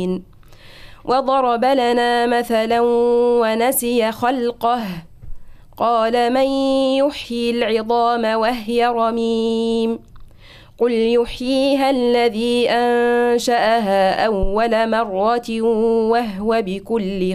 العالمين. وضرب لنا مثلا ونسي خلقه قال من يحيي العظام وهي رميم قل يحييها الذي أنشأها أول مرة وهو بكل